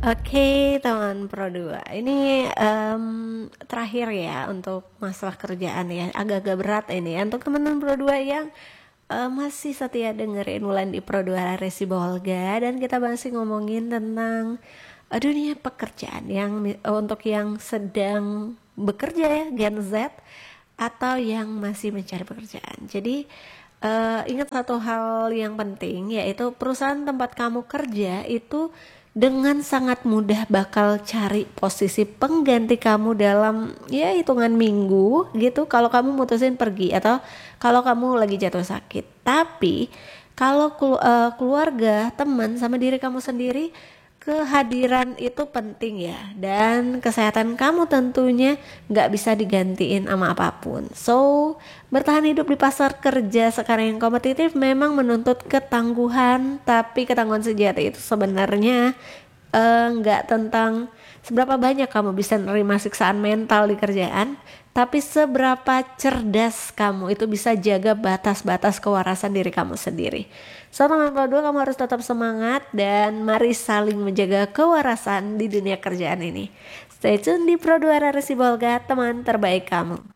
Oke, teman Pro 2. Ini terakhir ya untuk masalah kerjaan ya. Agak-agak berat ini ya. Untuk teman-teman Pro 2 yang masih setia dengerin Wulan di Pro 2 Resi Bolga, dan kita masih ngomongin tentang dunia pekerjaan yang untuk yang sedang bekerja ya, Gen Z, atau yang masih mencari pekerjaan. Jadi ingat satu hal yang penting, yaitu perusahaan tempat kamu kerja itu dengan sangat mudah bakal cari posisi pengganti kamu dalam ya hitungan minggu gitu, kalau kamu mutusin pergi atau kalau kamu lagi jatuh sakit. Tapi kalau keluarga, teman, sama diri kamu sendiri, kehadiran itu penting ya, dan kesehatan kamu tentunya nggak bisa digantiin sama apapun. So, bertahan hidup di pasar kerja sekarang yang kompetitif memang menuntut ketangguhan, tapi ketangguhan sejati itu sebenarnya nggak tentang seberapa banyak kamu bisa nerima siksaan mental di kerjaan, tapi seberapa cerdas kamu itu bisa jaga batas-batas kewarasan diri kamu sendiri. So, teman dua, kamu harus tetap semangat dan mari saling menjaga kewarasan di dunia kerjaan ini. Stay tune di Pro 2 Resi Bolga, teman terbaik kamu.